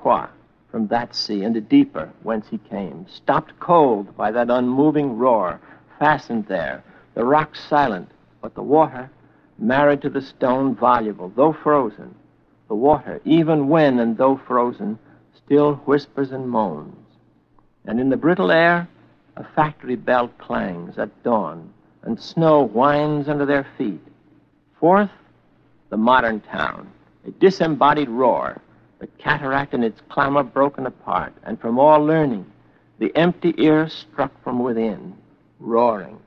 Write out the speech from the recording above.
Iroquois from that sea into deeper whence he came, stopped cold by that unmoving roar, fastened there, the rocks silent, but the water, married to the stone, voluble, though frozen. The water, even when and though frozen, still whispers and moans. And in the brittle air, a factory bell clangs at dawn, and snow whines under their feet. Fourth, the modern town, a disembodied roar, the cataract in its clamor broken apart, and from all learning, the empty ear struck from within, roaring,